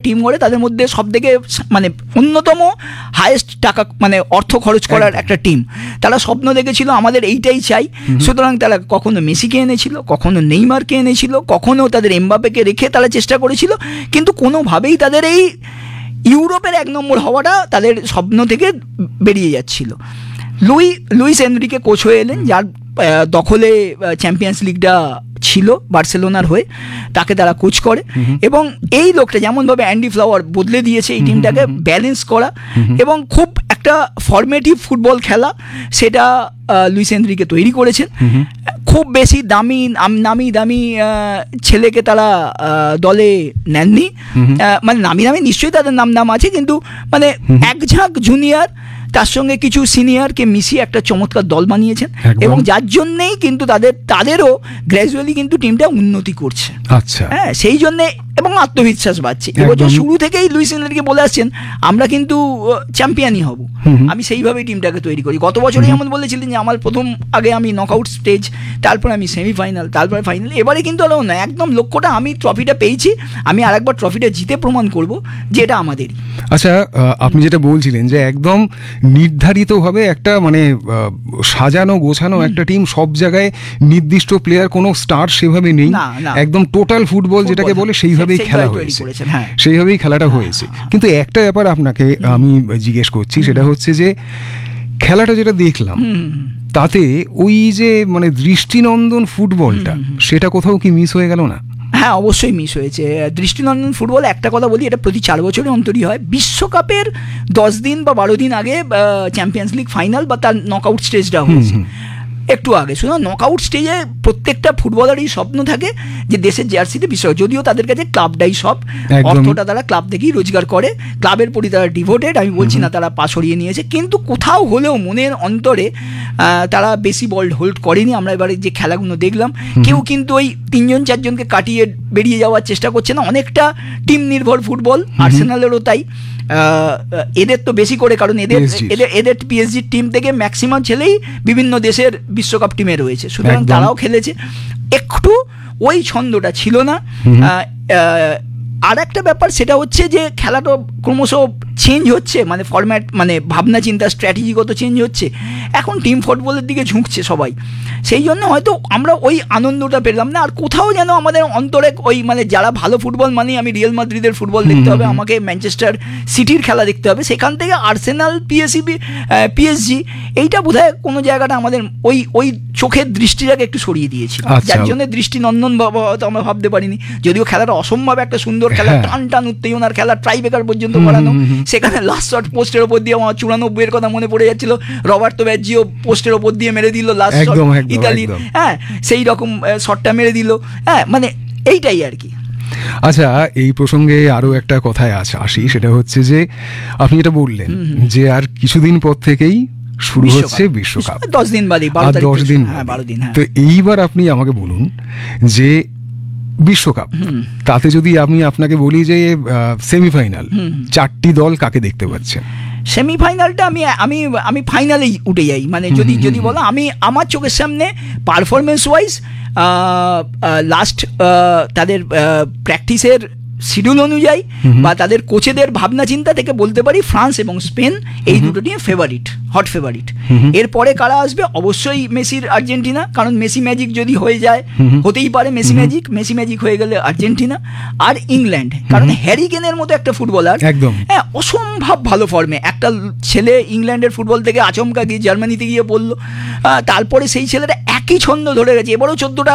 Team করে তাদের মধ্যে সব থেকে মানে অন্যতম হাইয়েস্ট টাকা মানে অর্থ খরচ করার একটা টিম। তারা স্বপ্ন দেখেছিল আমাদের এইটাই চাই, সুতরাং তারা কখনো মেসিকে এনেছিল, কখনো নেইমারকে এনেছিল, কখনো তাদের এমবাপেকে রেখে তারা চেষ্টা করেছিল, কিন্তু কোনোভাবেই তাদের এই ইউরোপের 1 নম্বর হওয়াটা তাদের স্বপ্ন থেকে বেরিয়ে যাচ্ছিল। লুইস এনরিকে কোচ হয়ে এলেন, যার দখলে চ্যাম্পিয়ন্স লিগটা ছিল বার্সেলোনার হয়ে, তাকে তারা কোচ করে এবং এই লোকটা যেমনভাবে অ্যান্ডি ফ্লাওয়ার বদলে দিয়েছে এই টিমটাকে ব্যালেন্স করা এবং খুব একটা ফরমেটিভ ফুটবল খেলা, সেটা লুইস এনরিকে তৈরি করেছেন। খুব বেশি নামি দামি ছেলেকে তারা দলে নেননি, মানে নামি নিশ্চয়ই তাদের নাম আছে, কিন্তু মানে এক ঝাঁক জুনিয়র তার সঙ্গে কিছু সিনিয়রকে মিশিয়ে একটা চমৎকার দল বানিয়েছেন এবং যার জন্যেই কিন্তু তাদেরও গ্র্যাজুয়ালি কিন্তু টিমটা উন্নতি করছে। আচ্ছা, হ্যাঁ, সেই জন্যে এবং আত্মবিশ্বাস বাড়ছে। এবছর শুরু থেকেই লুইস এনরিকে বলে আসছেন আমরা কিন্তু চ্যাম্পিয়নই হব, আমি সেইভাবেই টিমটাকে তৈরি করি। গত বছরই এমন বলেছিলেন যে আমার আগে আমি নকআউট স্টেজ, তারপরে আমি সেমিফাইনাল, তারপরে ফাইনাল। এবারে কিন্তু আরও না, একদম লক্ষ্যটা আমি ট্রফিটা পেয়েছি, আমি আরেকবার ট্রফিটা জিতে প্রমাণ করব যে এটা আমাদেরই। আচ্ছা, আপনি যেটা বলছিলেন যে একদম নির্ধারিতভাবে একটা মানে সাজানো গোছানো একটা টিম, সব জায়গায় নির্দিষ্ট প্লেয়ার, কোনো স্টার সেভাবে নেই, একদম টোটাল ফুটবল যেটাকে বলে সেইভাবেই খেলা হয়েছে, সেইভাবেই খেলাটা হয়েছে। কিন্তু একটা ব্যাপার আপনাকে আমি জিজ্ঞেস করছি, সেটা হচ্ছে যে খেলাটা যেটা দেখলাম তাতে ওই যে মানে দৃষ্টিনন্দন ফুটবলটা, সেটা কোথাও কি মিস হয়ে গেল না? হ্যাঁ, অবশ্যই মিস হয়েছে দৃষ্টিনন্দন ফুটবল। একটা কথা বলি, এটা প্রতি 4 বছরে অন্তরই হয়। বিশ্বকাপের 10 দিন বা 12 দিন আগে চ্যাম্পিয়ন্স লিগ ফাইনাল বা তার নকআউট স্টেজটা হয়েছে একটু আগে। শুধু নকআউট স্টেজে প্রত্যেকটা ফুটবলারই স্বপ্ন থাকে যে দেশের জার্সিতে বিশ্বকাপ, যদিও তাদের কাছে ক্লাবটাই সব, অর্থটা তারা ক্লাব থেকেই রোজগার করে, ক্লাবের প্রতি তারা ডিভোটেড, আমি বলছি না তারা পা সরিয়ে নিয়েছে, কিন্তু কোথাও হলেও মনের অন্তরে তারা বেশি বল হোল্ড করেনি। আমরা এবারে যে খেলাগুলো দেখলাম, কেউ কিন্তু ওই 3-4জনকে কাটিয়ে বেরিয়ে যাওয়ার চেষ্টা করছে না, অনেকটা টিম নির্ভর ফুটবল। আর্সেনালেরও তাই, এদের তো বেশি করে, কারণ এদের পিএসজির টিম থেকে ম্যাক্সিমাম ছেলেই বিভিন্ন দেশের বিশ্বকাপ টিমে রয়েছে, সুতরাং তারাও খেলেছে। একটু ওই ছন্দটা ছিল না। আর একটা ব্যাপার সেটা হচ্ছে যে খেলাটা ক্রমশ চেঞ্জ হচ্ছে, মানে ফরম্যাট, মানে ভাবনা চিন্তা স্ট্র্যাটেজিগত চেঞ্জ হচ্ছে, এখন টিম ফুটবলের দিকে ঝুঁকছে সবাই, সেই জন্য হয়তো আমরা ওই আনন্দটা পেলাম না। আর কোথাও যেন আমাদের অন্তরে ওই মানে যারা ভালো ফুটবল, মানে আমি রিয়াল মাদ্রিদের ফুটবল দেখতে হবে, আমাকে ম্যানচেস্টার সিটির খেলা দেখতে হবে, সেখান থেকে আর্সেনাল, পিএসজি এইটা বোধহয় কোনো জায়গাটা আমাদের ওই চোখের দৃষ্টিটাকে একটু সরিয়ে দিয়েছি, যার জন্য দৃষ্টিনন্দন হয়তো আমরা ভাবতে পারিনি। যদিও খেলাটা অসম্ভব একটা সুন্দর খেলা, টান উত্তেজনার খেলা, ট্রাইবেকার পর্যন্ত করানো, সেখানে লাস্ট শট পোস্টের ওপর দিয়ে, আমার 94 কথা মনে পড়ে যাচ্ছিল, রবার্তো ব্যাজ্জিও পোস্টের ওপর দিয়ে মেরে দিল লাস্ট শট ইতালির, হ্যাঁ সেই রকম শটটা মেরে দিল, হ্যাঁ মানে এইটাই আর কি। আচ্ছা, এই প্রসঙ্গে আরো একটা কথায় আসি, সেটা হচ্ছে যে আপনি যেটা বললেন যে আর কিছুদিন পর থেকেই শুরু হচ্ছে বিশ্বকাপ, 10 দিন বাদে, 12 দিন। তো এইবার আপনি আমাকে বলুন যে বিশ্বকাপ, তাতে যদি আমি আপনাকে বলি যে সেমিফাইনাল, 4টি দল কাকে দেখতে পাচ্ছেন? সেমিফাইনালটা আমি ফাইনালেই উঠে যাই, মানে যদি বলো, আমি আমার চোখের সামনে পারফরমেন্স ওয়াইজ লাস্ট তাদের প্র্যাকটিসের শিডিউল অনুযায়ী বা তাদের কোচেদের ভাবনা চিন্তা থেকে বলতে পারি ফ্রান্স এবং স্পেন এই দুটো নিয়ে হট ফেভারিট। এরপরে কারা আসবে? অবশ্যই মেসির আর্জেন্টিনা, কারণ মেসি ম্যাজিক যদি হয়ে যায়, হতেই পারে মেসি ম্যাজিক হয়ে গেলে আর্জেন্টিনা, আর ইংল্যান্ড, কারণ হ্যারি কেনের মতো একটা ফুটবলার, হ্যাঁ অসম্ভব ভালো ফর্মে একটা ছেলে ইংল্যান্ডের ফুটবল থেকে আচমকা গিয়ে জার্মানিতে গিয়ে পড়লো, তারপরে সেই ছেলেটা একই ছন্দ ধরে গেছে, এবারও 14টা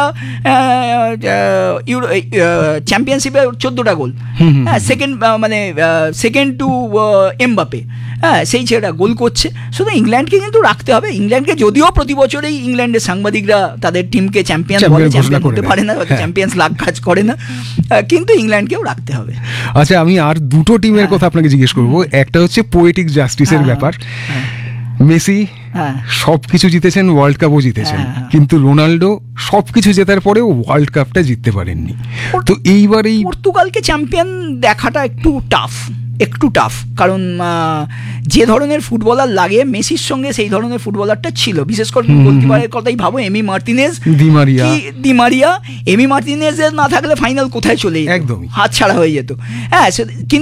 চ্যাম্পিয়নশিপে 14টা গোল, হ্যাঁ সেকেন্ড টু এমবাপে, হ্যাঁ সেই ছেলেটা গোল করছে। শুধু ইংল্যান্ডকে কিন্তু রাখতে হবে, ইংল্যান্ডকে যদিও প্রতি বছরেই ইংল্যান্ডের সাংবাদিকরা তাদের টিমকে চ্যাম্পিয়ন বলে, চ্যাম্পিয়ন হতে পারে না, চ্যাম্পিয়ন্স লাগ কাজ করে না, কিন্তু ইংল্যান্ডকেও রাখতে হবে। আচ্ছা, আমি আর দুটো টিমের কথা আপনাকে জিজ্ঞেস করবো। একটা হচ্ছে পোয়েটিক জাস্টিসের ব্যাপার, মেসি সবকিছু জিতেছেন, ওয়ার্ল্ড কাপও জিতেছেন, কিন্তু রোনাল্ডো সবকিছু জেতার পরেও ওয়ার্ল্ড কাপটা জিততে পারেননি। তো এইবার এই পর্তুগালকে চ্যাম্পিয়ন দেখাটা একটু টাফ, কারণ যে ধরনের ফুটবলার লাগে মেসির সঙ্গে সেই ধরনের ফুটবলারটা ছিল, বিশেষ করে গোলকিপারের কথাই ভাবো, এমি মার্টিনেজ, দি মারিয়া, এমি মার্টিনেজের না থাকলে ফাইনাল কোথায় চলে যেত, একদম হাত ছাড়া হয়ে যেত, হ্যাঁ।